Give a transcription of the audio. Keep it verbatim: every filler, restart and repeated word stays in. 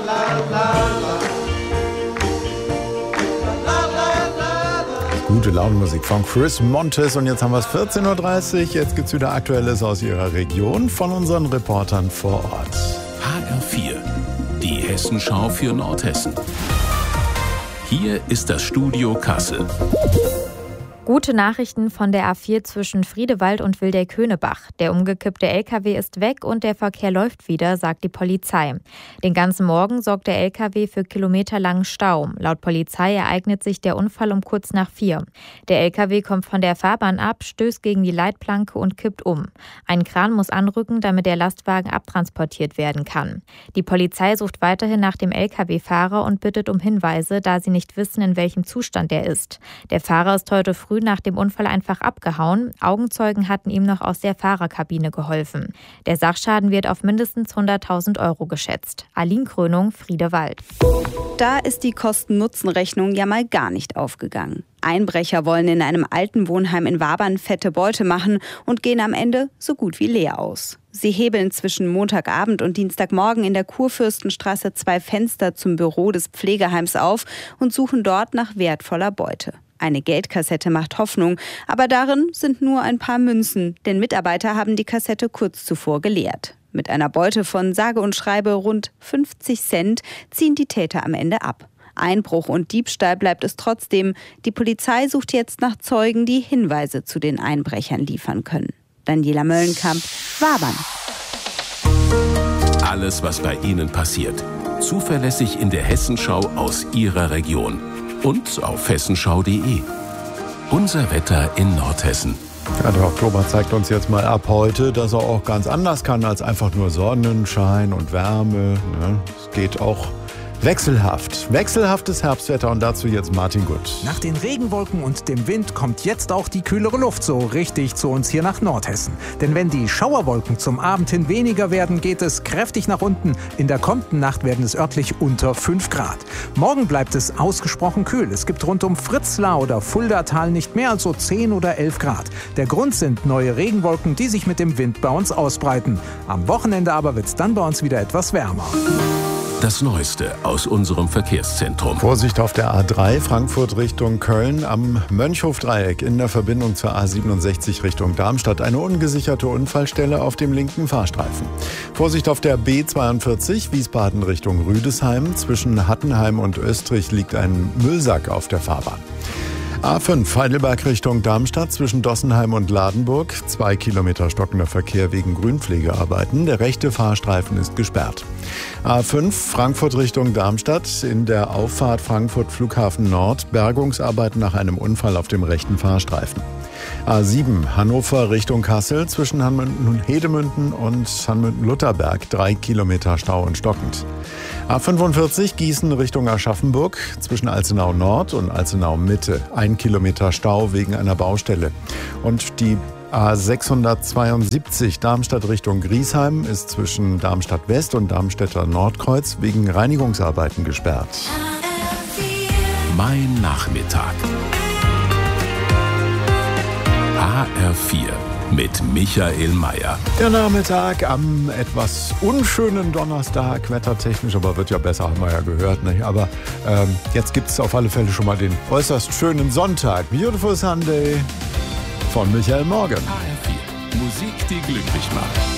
Gute Laune-Musik von Chris Montes. Und jetzt haben wir es vierzehn Uhr dreißig. Jetzt gibt es wieder Aktuelles aus Ihrer Region von unseren Reportern vor Ort. H R vier, die Hessenschau für Nordhessen. Hier ist das Studio Kassel. Gute Nachrichten von der A vier zwischen Friedewald und Wildeck-Höhnebach. Der umgekippte L K W ist weg und der Verkehr läuft wieder, sagt die Polizei. Den ganzen Morgen sorgt der L K W für kilometerlangen Stau. Laut Polizei ereignet sich der Unfall um kurz nach vier. Der L K W kommt von der Fahrbahn ab, stößt gegen die Leitplanke und kippt um. Ein Kran muss anrücken, damit der Lastwagen abtransportiert werden kann. Die Polizei sucht weiterhin nach dem L K W-Fahrer und bittet um Hinweise, da sie nicht wissen, in welchem Zustand er ist. Der Fahrer ist heute früh nach dem Unfall einfach abgehauen. Augenzeugen hatten ihm noch aus der Fahrerkabine geholfen. Der Sachschaden wird auf mindestens hunderttausend Euro geschätzt. Aline Krönung, Friedewald. Da ist die Kosten-Nutzen-Rechnung ja mal gar nicht aufgegangen. Einbrecher wollen in einem alten Wohnheim in Wabern fette Beute machen und gehen am Ende so gut wie leer aus. Sie hebeln zwischen Montagabend und Dienstagmorgen in der Kurfürstenstraße zwei Fenster zum Büro des Pflegeheims auf und suchen dort nach wertvoller Beute. Eine Geldkassette macht Hoffnung, aber darin sind nur ein paar Münzen, denn Mitarbeiter haben die Kassette kurz zuvor geleert. Mit einer Beute von sage und schreibe rund fünfzig Cent ziehen die Täter am Ende ab. Einbruch und Diebstahl bleibt es trotzdem. Die Polizei sucht jetzt nach Zeugen, die Hinweise zu den Einbrechern liefern können. Daniela Möllenkamp, Wabern. Alles, was bei Ihnen passiert. Zuverlässig in der Hessenschau aus Ihrer Region. Und auf hessenschau punkt de. Unser Wetter in Nordhessen. Ja, der Oktober zeigt uns jetzt mal ab heute, dass er auch ganz anders kann als einfach nur Sonnenschein und Wärme. Ne? Es geht auch wechselhaft. Wechselhaftes Herbstwetter und dazu jetzt Martin Gutt. Nach den Regenwolken und dem Wind kommt jetzt auch die kühlere Luft so richtig zu uns hier nach Nordhessen. Denn wenn die Schauerwolken zum Abend hin weniger werden, geht es kräftig nach unten. In der kommenden Nacht werden es örtlich unter fünf Grad. Morgen bleibt es ausgesprochen kühl. Es gibt rund um Fritzlar oder Fuldatal nicht mehr als so zehn oder elf Grad. Der Grund sind neue Regenwolken, die sich mit dem Wind bei uns ausbreiten. Am Wochenende aber wird es dann bei uns wieder etwas wärmer. Das Neueste aus unserem Verkehrszentrum. Vorsicht auf der A drei Frankfurt Richtung Köln am Mönchhofdreieck in der Verbindung zur A siebenundsechzig Richtung Darmstadt. Eine ungesicherte Unfallstelle auf dem linken Fahrstreifen. Vorsicht auf der B zweiundvierzig Wiesbaden Richtung Rüdesheim. Zwischen Hattenheim und Österreich liegt ein Müllsack auf der Fahrbahn. A fünf Heidelberg Richtung Darmstadt zwischen Dossenheim und Ladenburg. Zwei Kilometer stockender Verkehr wegen Grünpflegearbeiten. Der rechte Fahrstreifen ist gesperrt. A fünf Frankfurt Richtung Darmstadt in der Auffahrt Frankfurt Flughafen Nord. Bergungsarbeiten nach einem Unfall auf dem rechten Fahrstreifen. A sieben Hannover Richtung Kassel zwischen Hanmünden-Hedemünden und Hanmünden-Lutherberg. Drei Kilometer Stau und stockend. A fünfundvierzig Gießen Richtung Aschaffenburg zwischen Alzenau Nord und Alzenau Mitte. Ein Kilometer Stau wegen einer Baustelle. Und die A sechshundertzweiundsiebzig Darmstadt Richtung Griesheim ist zwischen Darmstadt West und Darmstädter Nordkreuz wegen Reinigungsarbeiten gesperrt. Mein Nachmittag. H R vier mit Michael Mayer. Der Nachmittag am etwas unschönen Donnerstag, wettertechnisch, aber wird ja besser, haben wir ja gehört. Nicht? Aber ähm, jetzt gibt es auf alle Fälle schon mal den äußerst schönen Sonntag. Beautiful Sunday von Michael Morgan. H R vier. Musik, die glücklich macht.